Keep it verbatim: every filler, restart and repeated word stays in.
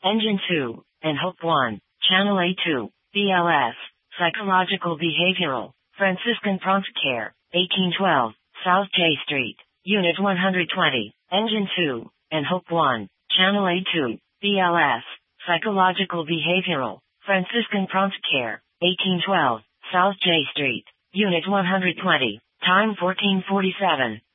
Engine two, and Hope one, Channel A two, B L S, Psychological Behavioral, Franciscan Prompt Care, eighteen twelve, South J Street, Unit one hundred twenty, Engine two, and Hope one, Channel A two, B L S, Psychological Behavioral, Franciscan Prompt Care, eighteen twelve, South J Street, Unit one hundred twenty, time fourteen forty-seven.